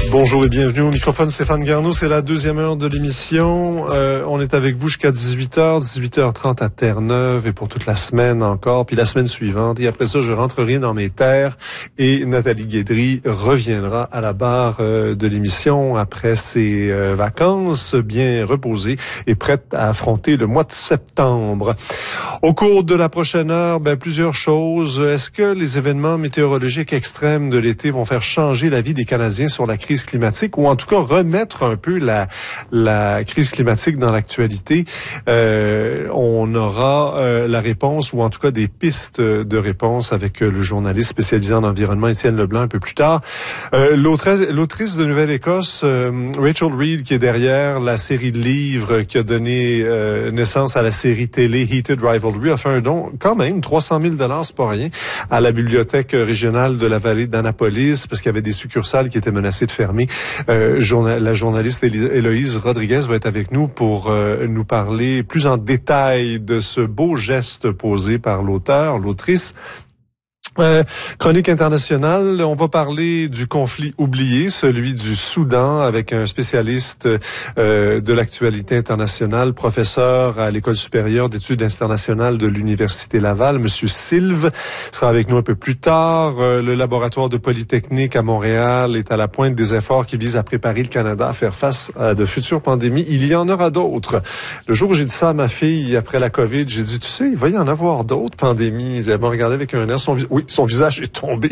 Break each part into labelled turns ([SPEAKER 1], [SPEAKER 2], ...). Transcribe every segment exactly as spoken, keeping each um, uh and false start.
[SPEAKER 1] Bonjour et bienvenue au microphone Stéphane Garneau. C'est la deuxième heure de l'émission. Euh, on est avec vous jusqu'à dix-huit heures, dix-huit heures trente à Terre-Neuve et pour toute la semaine encore, puis la semaine suivante. Et après ça, je rentrerai dans mes terres et Nathalie Guédry reviendra à la barre euh, de l'émission après ses euh, vacances, bien reposée et prête à affronter le mois de septembre. Au cours de la prochaine heure, ben, plusieurs choses. Est-ce que les événements météorologiques extrêmes de l'été vont faire changer la vie des Canadiens sur la crise climatique ou en tout cas remettre un peu la la crise climatique dans l'actualité? Euh, on aura euh, la réponse ou en tout cas des pistes de réponse avec euh, le journaliste spécialisé en environnement Étienne Leblanc un peu plus tard. Euh, l'autrice, l'autrice de Nouvelle-Écosse, euh, Rachel Reed, qui est derrière la série de livres qui a donné euh, naissance à la série télé Heated Rivalry, a fait un don quand même trois cent mille dollars, c'est pas rien, à la bibliothèque régionale de la vallée d'Annapolis parce qu'il y avait des succursales qui étaient menacées de fermer. Euh, journal, la journaliste Héloïse Rodriguez va être avec nous pour euh, nous parler plus en détail de ce beau geste posé par l'auteur, l'autrice. Euh, chronique internationale, on va parler du conflit oublié, celui du Soudan, avec un spécialiste euh, de l'actualité internationale, professeur à l'École supérieure d'études internationales de l'Université Laval, Monsieur Sylve, sera avec nous un peu plus tard. Euh, le laboratoire de Polytechnique à Montréal est à la pointe des efforts qui visent à préparer le Canada à faire face à de futures pandémies. Il y en aura d'autres. Le jour où j'ai dit ça à ma fille, après la COVID, j'ai dit, tu sais, il va y en avoir d'autres pandémies. Elle m'a regardé avec un air, son oui, son visage est tombé.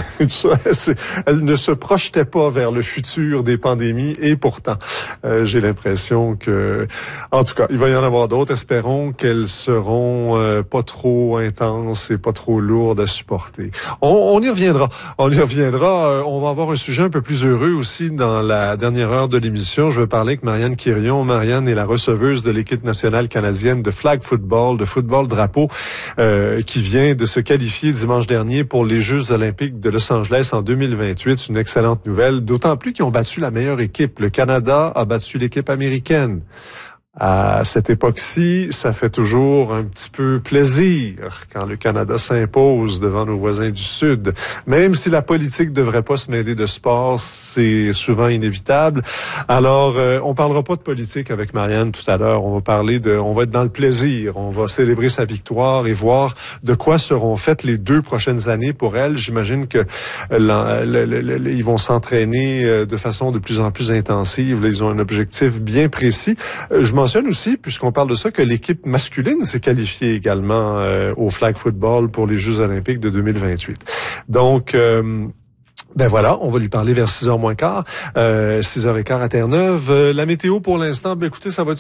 [SPEAKER 1] Elle ne se projetait pas vers le futur des pandémies et pourtant, euh, j'ai l'impression que, en tout cas, il va y en avoir d'autres. Espérons qu'elles seront euh, pas trop intenses et pas trop lourdes à supporter. On, on y reviendra. On y reviendra. Euh, on va avoir un sujet un peu plus heureux aussi dans la dernière heure de l'émission. Je vais parler avec Marianne Quirion. Marianne est la receveuse de l'équipe nationale canadienne de flag football, de football drapeau, euh, qui vient de se qualifier dimanche dernier pour les Jeux olympiques de Los Angeles en deux mille vingt-huit. C'est une excellente nouvelle, d'autant plus qu'ils ont battu la meilleure équipe. Le Canada a battu l'équipe américaine. À cette époque-ci, ça fait toujours un petit peu plaisir quand le Canada s'impose devant nos voisins du Sud. Même si la politique devrait pas se mêler de sport, c'est souvent inévitable. Alors, euh, on parlera pas de politique avec Marianne tout à l'heure. On va parler de, on va être dans le plaisir. On va célébrer sa victoire et voir de quoi seront faites les deux prochaines années pour elle. J'imagine que la, la, la, la, ils vont s'entraîner de façon de plus en plus intensive. Là, ils ont un objectif bien précis. Je mentionne aussi, puisqu'on parle de ça, que l'équipe masculine s'est qualifiée également euh, au flag football pour les Jeux olympiques de deux mille vingt-huit. Donc, euh, ben voilà, on va lui parler vers six heures moins quart, euh, six heures quinze à Terre-Neuve. Euh, la météo pour l'instant, ben écoutez, ça va être